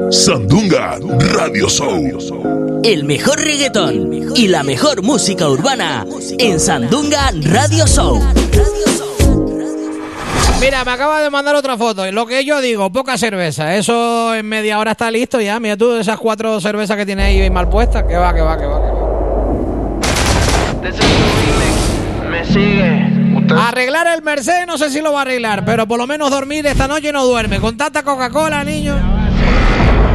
Sandunga Radio Show. El mejor reggaetón y la mejor música urbana en Sandunga Radio Show. Mira, me acaba de mandar otra foto. Lo que yo digo, poca cerveza. Eso en media hora está listo ya. Mira tú esas 4 cervezas que tienes ahí mal puestas. Que va. Me sigue. Arreglar el Mercedes no sé si lo va a arreglar, pero por lo menos dormir esta noche no duerme. Con tanta Coca-Cola, niño.